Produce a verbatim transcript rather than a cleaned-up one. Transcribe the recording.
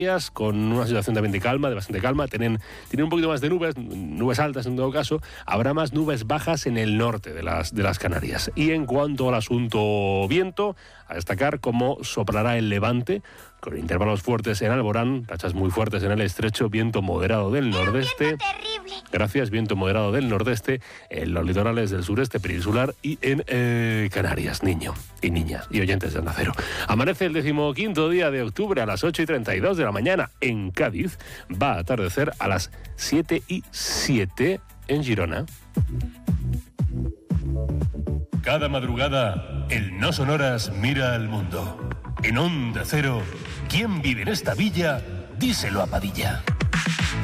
con una situación también de calma, de bastante calma. Tienen, tienen un poquito más de nubes, nubes altas en todo caso. Habrá más nubes bajas en el norte de las, de las Canarias. Y en cuanto al asunto viento, a destacar cómo soplará el levante, con intervalos fuertes en Alborán, rachas muy fuertes en el estrecho, viento moderado del nordeste. Gracias, viento moderado del nordeste en los litorales del sureste peninsular y en eh, Canarias, niño y niña y oyentes de Onda Cero. Amanece el decimoquinto día de octubre a las ocho y treinta y dos de la mañana en Cádiz. Va a atardecer a las siete y siete en Girona. Cada madrugada, el No Sonoras mira al mundo. En Onda Cero, ¿quién vive en esta villa? Díselo a Padilla.